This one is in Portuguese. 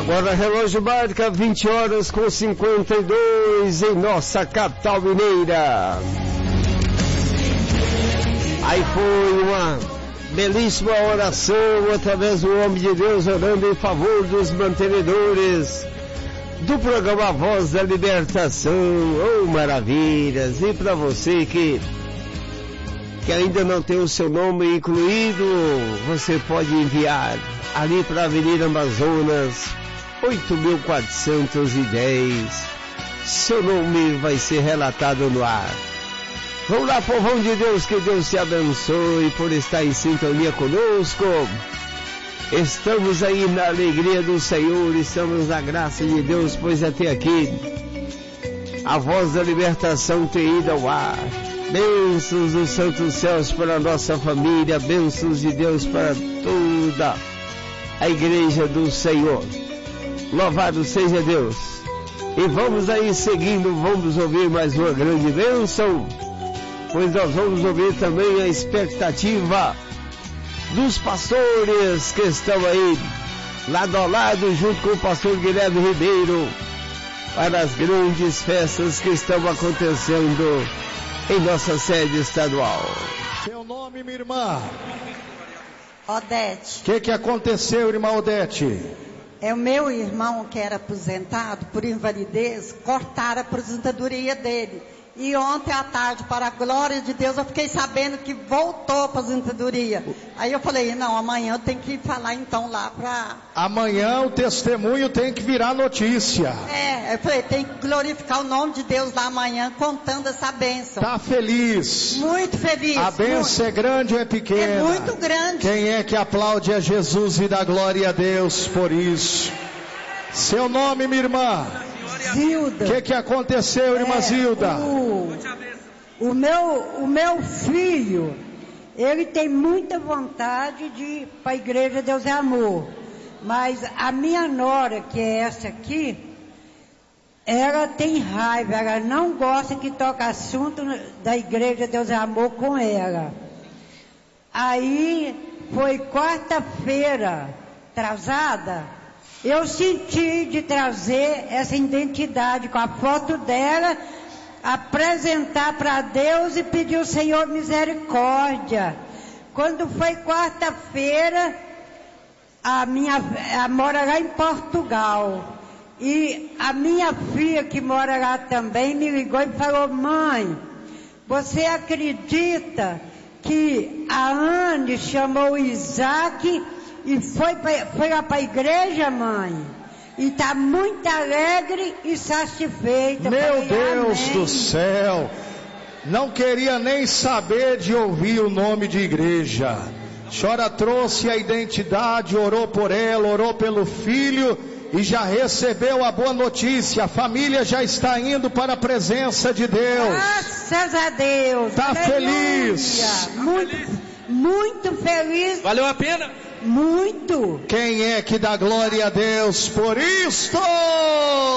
Agora relógio marca 20h52 em nossa capital mineira. Aí foi uma belíssima oração através do homem de Deus orando em favor dos mantenedores do programa Voz da Libertação. Oh, maravilhas! E para você que ainda não tem o seu nome incluído, você pode enviar ali para a Avenida Amazonas 8.410. Seu nome vai ser relatado no ar. Vamos lá, povão de Deus, que Deus te abençoe por estar em sintonia conosco. Estamos aí na alegria do Senhor, estamos na graça de Deus, pois até aqui a Voz da Libertação tem ido ao ar. Bênçãos dos santos céus para a nossa família, bênçãos de Deus para toda a igreja do Senhor. Louvado seja Deus. E vamos aí seguindo, vamos ouvir mais uma grande bênção, pois nós vamos ouvir também a expectativa dos pastores que estão aí lado a lado junto com o pastor Guilherme Ribeiro para as grandes festas que estão acontecendo em nossa sede estadual. Seu nome, minha irmã? Odete. O que aconteceu, irmã Odete? É o meu irmão que era aposentado por invalidez, cortaram a aposentadoria dele. E ontem à tarde, para a glória de Deus, eu fiquei sabendo que voltou a aposentadoria. Aí eu falei, não, amanhã eu tenho que falar então lá para... Amanhã o testemunho tem que virar notícia. Eu falei, tem que glorificar o nome de Deus lá amanhã, contando essa bênção. Tá feliz? Muito feliz. A bênção é grande ou é pequena? É muito grande. Quem é que aplaude a Jesus e dá glória a Deus por isso? Seu nome, minha irmã? Zilda. O que aconteceu, irmã Zilda? O meu filho, ele tem muita vontade de ir para a igreja Deus é Amor. Mas a minha nora, que é essa aqui, ela tem raiva, ela não gosta que toque assunto da igreja Deus é Amor com ela. Aí, foi quarta-feira, atrasada, eu senti de trazer essa identidade com a foto dela, apresentar para Deus e pedir ao Senhor misericórdia. Quando foi quarta-feira, a mora lá em Portugal. E a minha filha, que mora lá também, me ligou e falou, mãe, você acredita que a Anne chamou o Isaac e foi lá para a igreja, mãe? E está muito alegre e satisfeita. Meu Deus do céu! Não queria nem saber de ouvir o nome de igreja. A senhora trouxe a identidade, orou por ela, orou pelo filho e já recebeu a boa notícia. A família já está indo para a presença de Deus. Graças a Deus. Está feliz? Muito feliz. Valeu a pena? Muito. Quem é que dá glória a Deus por isto?